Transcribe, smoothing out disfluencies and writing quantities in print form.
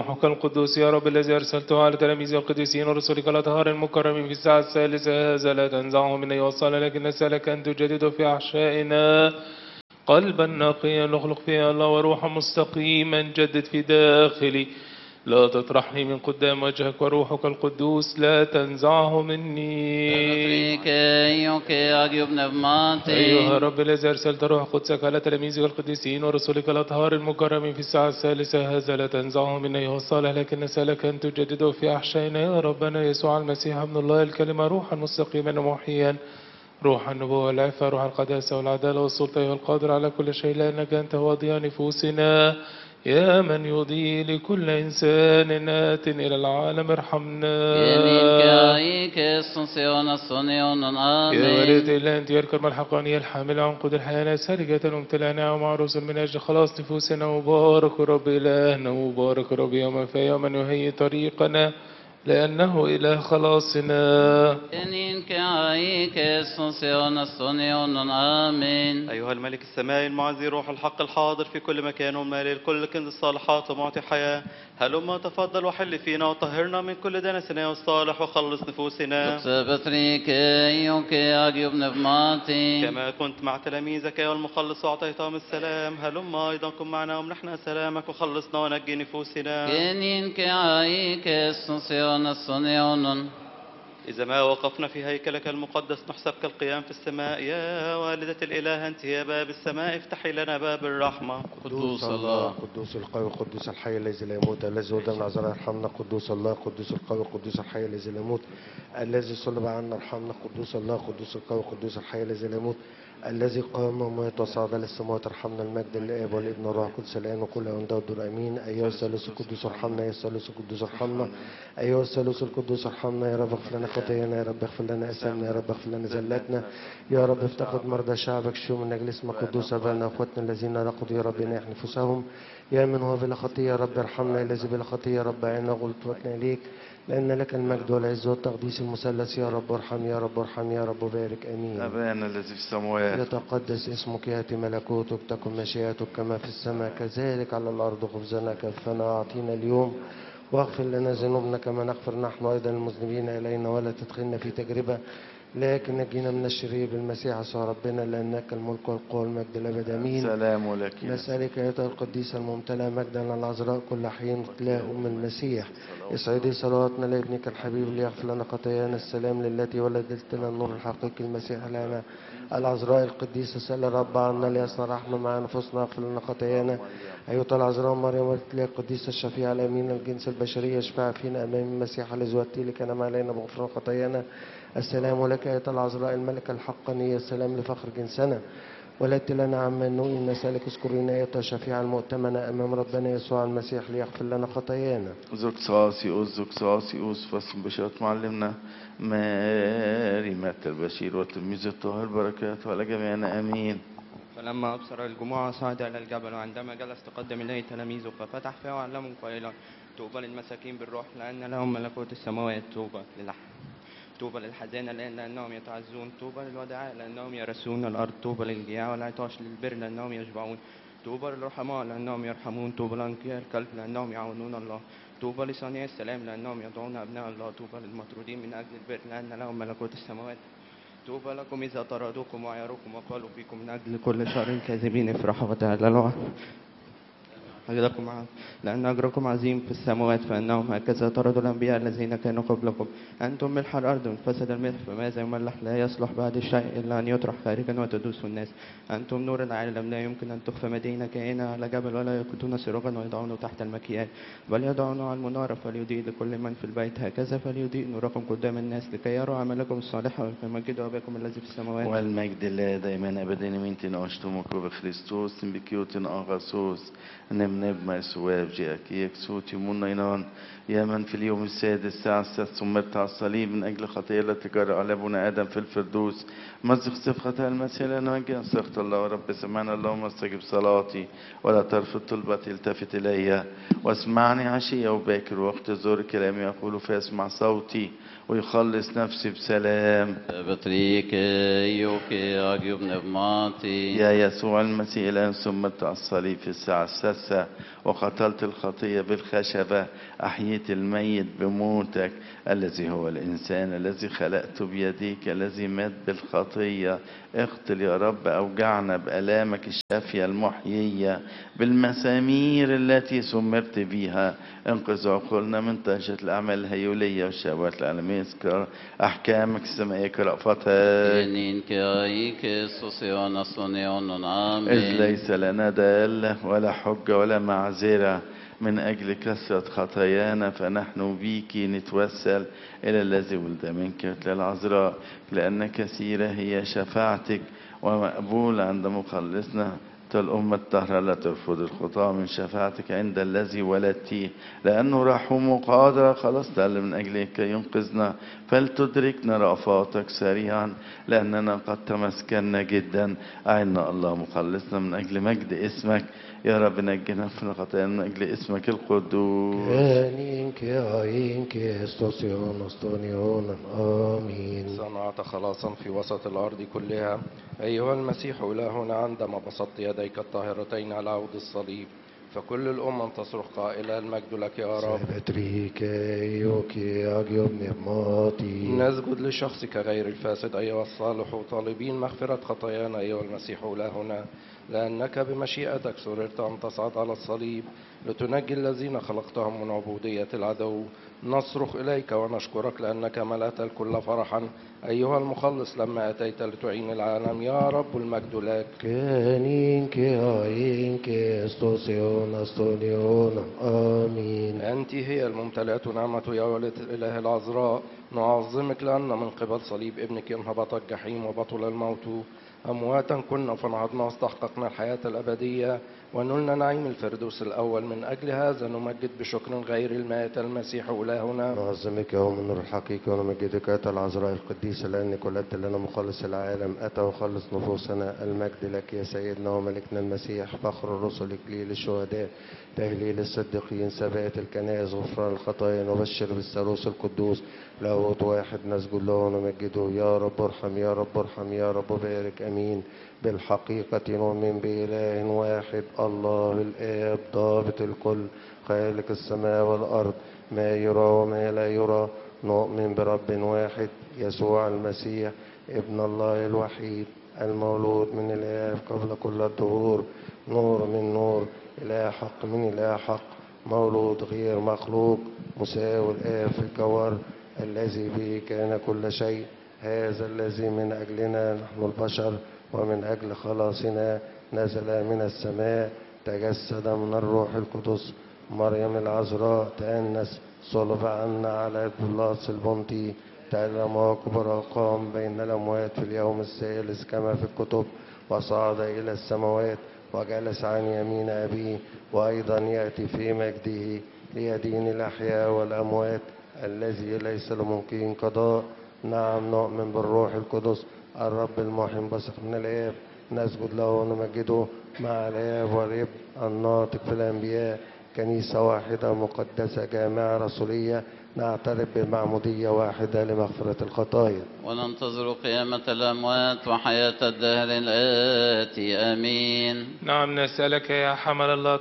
وروحك القدوس يا رب الذي أرسلته على تلاميذ القديسين ورسلك الأطهار المكرمين في الساعة الثالثة هذا لا تنزعه من يوصل، لكن نسألك أن تجدد في أحشائنا قلبا نقيا نخلق فيه الله وروحا مستقيما جدد في داخلي، لا تطرحني من قدام وجهك وروحك القدوس لا تنزعه مني. أيها رب الذي أرسلت روح قدسك على تلاميذك القديسين ورسلك الأطهار المكرمين في الساعة الثالثة هذا لا تنزعه من أيها الصالح، لكن نسألك أن تجدده في أحشائنا يا ربنا يسوع المسيح ابن الله الكلمة روحا مستقيما ومحيا، روح النبوة والعفة، روح القداسة والعدالة والسلطة أيها القادر على كل شيء، لأنك أنت هو ضياء نفوسنا يا من يضيء لكل إنسان آت إلى العالم ارحمنا. يا ولد الله أنت يا الكرم الحقانية الحامل عنقود الحياة سرجة وامتلأنا ومعروس من أجل خلاص نفوسنا، وبارك رب إلهنا وبارك رب يوم في يوم يهيئ طريقنا لأنه إله خلاصنا. أيها الملك السماوي المعزي روح الحق الحاضر في كل مكان ومالي لكل كنز الصالحات ومعطي حياة، هلما تفضل وحل فينا وطهرنا من كل دنسنا والصالح وخلص نفوسنا كما كنت مع تلاميذك يا المخلص وأعطيتهم السلام، هلما أيضا كن معنا ومنحنا سلامك وخلصنا ونجي نفوسنا. إذا ما وقفنا في هيكلك المقدس نحسب كالقيام في السماء، يا والدة الإله أنت يا باب السماء افتحي لنا باب الرحمة. قدوس الله قدوس القوي قدوس الحي الذي لا يموت الذي ولد من عذراء ارحمنا. قدوس الله قدوس القوي قدوس الحي الذي لا يموت الذي صلب عنا ارحمنا. قدوس الله قدوس القوي قدوس الحي الذي لا يموت الذي قام ومات وصعد للسماوات ارحمنا. المجد للآب والابن والروح القدس الآن وكل أوان والدور آمين. أيها الثالوث القدوس ارحمنا، أيها الثالوث القدوس ارحمنا، أيها الثالوث القدوس ارحمنا. يا رب اغفر لنا خطايانا، يا رب اغفر لنا أثامنا، يا رب اغفر لنا زلاتنا، يا رب افتقد مرضى شعبك شو من أجل اسمك. قدوس أبانا أخواتنا الذين رقدوا يا رب يناح نفوسهم، يا من هو بلا خطية يا رب ارحمنا. الذي بلا خطية يا رب عنا غلطتنا إليك، لأن لك المجد والعز والتقديس المثلث. يا رب ارحم يا رب ارحم يا رب بارك آمين. أبانا الذي في السماوات يتقدس اسمك، يأتي ملكوتك، تكن مشيئتك كما في السماء كذلك على الأرض. خبزنا كفنا أعطينا اليوم، واغفر لنا ذنوبنا كما نغفر نحن أيضا المذنبين إلينا، ولا تدخلنا في تجربة لكن نجينا من الشرير بالمسيح يسوع ربنا، لأنك الملك والقوة والمجد الأبد آمين. سلام لك. نسألك أيتها القديسة الممتلئة مجدا العذراء كل حين تلاء أم المسيح، اسعدي صلواتنا لابنك الحبيب ليغفر لنا خطايانا. السلام للتي ولدت لنا النور الحقيقي المسيح لنا العذراء القديسة. سأل الرب عنا ليصنع رحمة مع نفوسنا واغفر لنا خطايانا. أيتها العذراء مريم والتي القديسة الشفيعة الأمين الجنس البشرية اشفع فينا أمام المسيح الذي وتي لك نعم علينا بغفران خطايانا. السلام لك أيتها العذراء الملكة الحقانية، السلام لفخر جنسنا ولدت لنا عما نؤمن. نسألك اذكرينا أيتها الشفيعة المؤتمنة أمام ربنا يسوع المسيح ليغفر لنا خطايانا. زوكساسيوس فاسم بشارة معلمنا ماري مات البشير والتلميذ الطاهر بركاته على جميعنا آمين. فلما أبصر الجموع صعد إلى الجبل، وعندما جلس تقدم إليه تلاميذه ففتح فيه وعلمهم قائلا طوبى للمساكين بالروح لأن لهم ملكوت السماوات. طوبى للحزانة لأنهم يتعزون. طوبى للودعاء لأنهم يرثون الأرض. طوبى للجياع والعطاش للبر لأنهم يشبعون. طوبى للرحماء لأنهم يرحمون. طوبى لأنقياء القلب لأنهم يعونون الله. طوبى لصانعي السلام لأنهم يدعون أبناء الله. طوبى للمطرودين من أجل البر لأن لهم ملكوت السماوات. طوبى لكم إذا طردوكم وعيروكم وقالوا فيكم من أجل كل شر كاذبين افرحوا وتهللوا لأن أجركم عظيم في السماوات، فإنهم هكذا طردوا الأنبياء الذين كانوا قبلكم. أنتم ملح الأرض فسد الملح فماذا يملح؟ لا يصلح بعد الشيء إلا أن يطرح خارجا وتدوس الناس. أنتم نور العالم، لا يمكن أن تخفى مدينة كائنة على جبل، ولا يكتون سراجا ويضعونه تحت المكيال، بل يضعونه على المنارة فليضيء لكل من في البيت. هكذا فليضيء نوركم قدام الناس لكي يروا عملكم الصالحة ويمجدوا أباكم الذي في السماوات. والمجد لله دائما أبدا من تناشتمك بخريستوس بكيوتن أغاسوس نبنب مسواب جاك يكسوت يمون إينان يا من في اليوم السادس الساعة السادسة صمت على الصليب من أجل خطيئة التي جرى على أبونا آدم في الفردوس. مزق صفقة المسيح لنا وجه استغفر الله رب سمعنا اللهم استجب صلاتي ولا ترفض طلبتي التفت إلي واسمعني عشية وباكر وقت زور كلامي يقول فاسمع صوتي ويخلص نفسي بسلام. بطريق يوكي أجيب نبماتي يا يسوع المسيح الآن صمت على الصليب في الساعة السادسة بالخشبة وقتلت الخطية بالخشبة، أحييت الميت بموتك الذي هو الإنسان الذي خلقته بيديك الذي مات بالخطية. اقتل يا رب أوجعنا بآلامك الشافية المحيية، بالمسامير التي سمرت بها. انقذ عقولنا من طاجة الأعمال الهيولية والشهوات العالمية. اذكر أحكامك السمائية كرأفتها، إذ ليس لنا دالة ولا حجة ولا معذرة من أجل كثرة خطايانا، فنحن بيك نتوسل إلى الذي ولد منك للعذراء، لأن كثيرة هي شفاعتك ومقبول عند مخلصنا. الأمة الطاهرة لا ترفض الخطاة من شفاعتك عند الذي ولدتيه، لأنه رحوم وقادر خلصنا من أجلك كي ينقذنا. فلتدركنا رأفاتك سريعا لأننا قد تمسكنا جدا. أعنا الله مخلصنا من أجل مجد اسمك يا رب، نجنا من خطايانا من أجل اسمك القدوس. آمين. صنعت خلاصا في وسط الأرض كلها أيها المسيح إلهنا عندما بسطت يديك الطاهرتين على عود الصليب، فكل الأمم تصرخ قائلة المجد لك يا رب. نسجد لشخصك غير الفاسد أيها الصالح طالبين مغفرة خطايانا أيها المسيح إلهنا، لأنك بمشيئتك سررت أن تصعد على الصليب لتنجي الذين خلقتهم من عبودية العدو. نصرخ إليك ونشكرك لأنك ملأت الكل فرحا أيها المخلص لما أتيت لتعين العالم. يا رب المجد لك. آمين. أنت هي الممتلئة نعمة يا ولد الإله العذراء، نعظمك لأن من قبل صليب ابنك انهبط الجحيم وبطل الموت. أمواتا كنا فنهضنا واستحققنا الحياة الأبدية ونلنا نعيم الفردوس الأول. من أجل هذا نمجد بشكر غير المائت المسيح إلهنا. نعظمك يوم النور الحقيقي ونمجدك أنت العذراء القديسة، لأنك ولدت لنا مخلص العالم أتى وخلص نفوسنا. المجد لك يا سيدنا وملكنا المسيح، فخر الرسل، إكليل الشهداء، تهليل الصديقين، ثبات الكنائس، غفران الخطايا. نبشر بالثالوث القدوس لاهوت واحد نسجد له ونمجده. يا رب ارحم يا رب ارحم يا رب بارك. امين. بالحقيقة نؤمن بإله واحد الله الآب ضابط الكل خالق السماء والأرض ما يرى وما لا يرى. نؤمن برب واحد يسوع المسيح ابن الله الوحيد المولود من الآب قبل كل الدهور، نور من نور، إله حق من إله حق، مولود غير مخلوق، مساوي الآب في الجوهر، الذي به كان كل شيء. هذا الذي من أجلنا نحن البشر ومن أجل خلاصنا نزل من السماء، تجسد من الروح القدس، مريم العذراء، تأنس، صلب عنا على بلاطس البنطي، تألم وكبر وقام بين الأموات في اليوم الثالث كما في الكتب، وصعد إلى السماوات وجلس عن يمين أبيه، وأيضا يأتي في مجده ليدين الأحياء والأموات، الذي ليس لممكن قضاء. نعم نؤمن بالروح القدس الرب المحيي بثق من الآب، نسجد له ونمجده مع الآب والابن الناطق في الأنبياء، كنيسة واحدة مقدسة جامعة رسولية، نعترف بمعمودية واحدة لمغفرة الخطايا، وننتظر قيامة الأموات وحياة الدهر الآتي. آمين. نعم نسألك يا حمل الله